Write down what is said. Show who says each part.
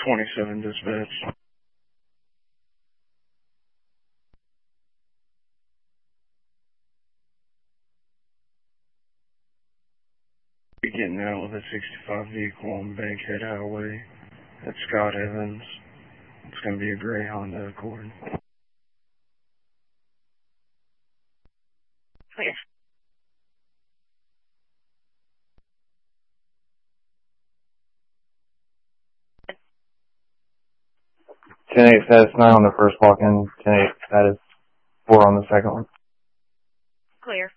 Speaker 1: 27 dispatch. Be getting out with a 65 vehicle on Bankhead Highway at Scott Evans. It's going to be a gray Honda Accord.
Speaker 2: Clear.
Speaker 3: 10-8 status 9 on the first walk-in, 10-8 status 4 on the second one.
Speaker 2: Clear.